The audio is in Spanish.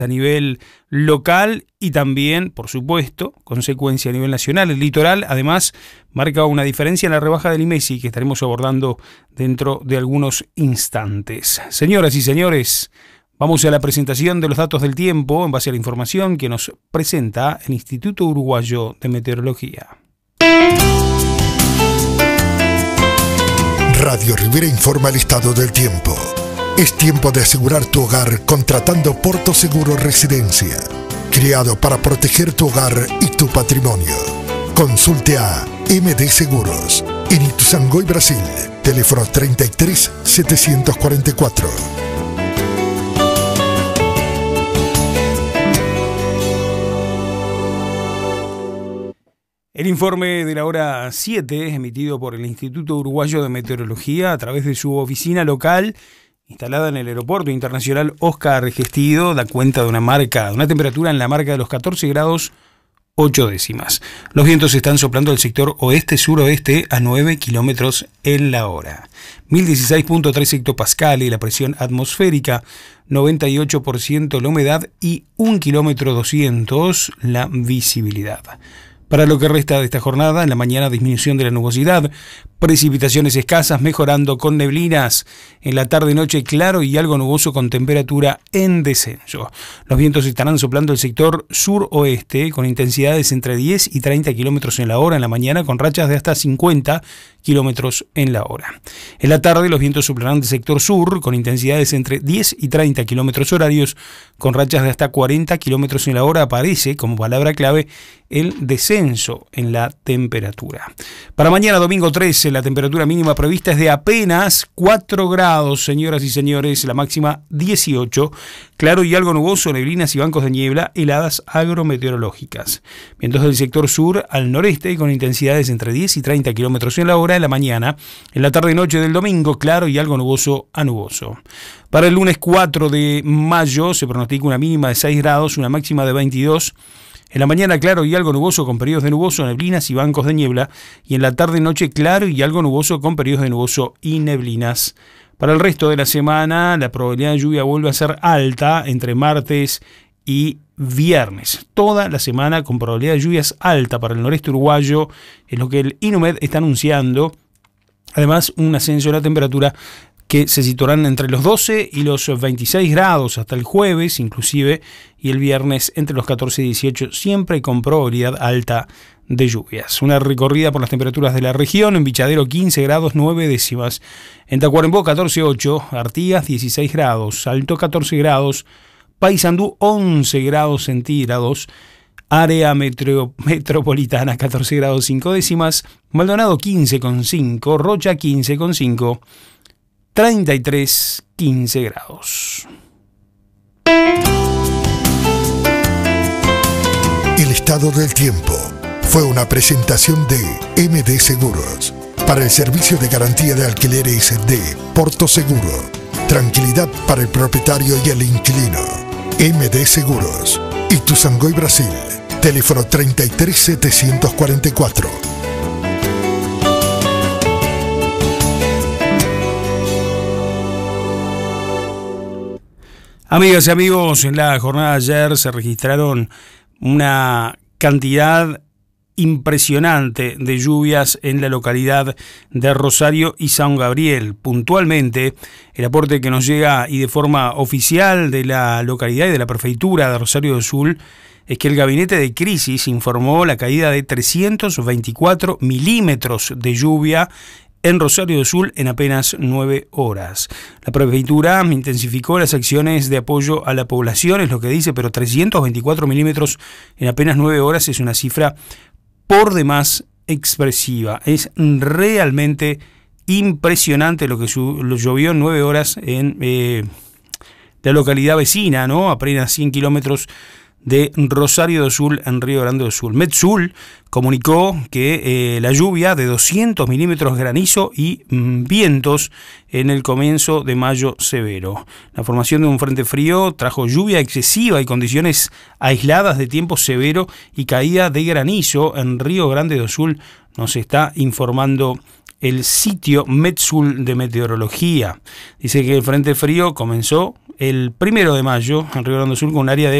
a nivel local y también, por supuesto, consecuencia a nivel nacional. El litoral, además, marca una diferencia en la rebaja del IMESI que estaremos abordando dentro de algunos instantes. Señoras y señores, vamos a la presentación de los datos del tiempo en base a la información que nos presenta el Instituto Uruguayo de Meteorología. Radio Rivera informa el estado del tiempo. Es tiempo de asegurar tu hogar contratando Porto Seguro Residencia, creado para proteger tu hogar y tu patrimonio. Consulte a MD Seguros en Ituzaingó, Brasil. Teléfono 33 744. El informe de la hora 7, emitido por el Instituto Uruguayo de Meteorología a través de su oficina local, instalada en el Aeropuerto Internacional Óscar Gestido, da cuenta de una temperatura en la marca de los 14 grados 8 décimas. Los vientos están soplando del sector oeste-suroeste a 9 kilómetros en la hora. 1016.3 hectopascales la presión atmosférica, 98% la humedad y 1 kilómetro 200 la visibilidad. Para lo que resta de esta jornada, en la mañana disminución de la nubosidad, precipitaciones escasas mejorando con neblinas, en la tarde-noche claro y algo nuboso con temperatura en descenso. Los vientos estarán soplando el sector sur-oeste con intensidades entre 10 y 30 kilómetros en la hora en la mañana con rachas de hasta 50 kilómetros en la hora. En la tarde los vientos soplarán del sector sur con intensidades entre 10 y 30 kilómetros horarios con rachas de hasta 40 kilómetros en la hora. Aparece como palabra clave el descenso en la temperatura. Para mañana domingo 13 la temperatura mínima prevista es de apenas 4 grados, señoras y señores, la máxima 18, claro y algo nuboso, neblinas y bancos de niebla, heladas agrometeorológicas. Vientos del sector sur al noreste con intensidades entre 10 y 30 kilómetros en la hora en la mañana. En la tarde y noche del domingo, claro y algo nuboso a nuboso. Para el lunes 4 de mayo se pronostica una mínima de 6 grados, una máxima de 22. En la mañana claro y algo nuboso con periodos de nuboso, neblinas y bancos de niebla. Y en la tarde y noche claro y algo nuboso con periodos de nuboso y neblinas. Para el resto de la semana la probabilidad de lluvia vuelve a ser alta entre martes y viernes. Toda la semana con probabilidad de lluvias alta para el noreste uruguayo, es lo que el INUMED está anunciando. Además, un ascenso de la temperatura que se situarán entre los 12 y los 26 grados hasta el jueves inclusive, y el viernes entre los 14 y 18, siempre con probabilidad alta de lluvias. Una recorrida por las temperaturas de la región: en Vichadero 15 grados 9 décimas, en Tacuarembó 14,8, Artigas 16 grados, Salto 14 grados, Paysandú 11 grados centígrados, área metropolitana 14 grados 5 décimas, Maldonado 15,5, Rocha 15,5, 33, 15 grados. El estado del tiempo fue una presentación de MD Seguros para el servicio de garantía de alquileres de Porto Seguro. Tranquilidad para el propietario y el inquilino. MD Seguros, Ituzaingó, Brasil. Teléfono 33 744. Amigas y amigos, en la jornada de ayer se registraron una cantidad impresionante de lluvias en la localidad de Rosario y San Gabriel. Puntualmente, el aporte que nos llega y de forma oficial de la localidad y de la prefeitura de Rosario do Sul es que el gabinete de crisis informó la caída de 324 milímetros de lluvia en Rosario do Sul en apenas 9 horas. La prefeitura intensificó las acciones de apoyo a la población, es lo que dice, pero 324 milímetros en apenas 9 horas es una cifra por demás expresiva. Es realmente impresionante lo que llovió en 9 horas en la localidad vecina, ¿no? Apenas 100 kilómetros de Rosario do Sul en Río Grande do Sul. Metsul comunicó que la lluvia de 200 milímetros granizo y vientos en el comienzo de mayo severo. La formación de un frente frío trajo lluvia excesiva y condiciones aisladas de tiempo severo y caída de granizo en Río Grande do Sul, nos está informando el sitio Metsul de meteorología. Dice que el frente frío comenzó el 1 de mayo en Río Grande do Sul con un área de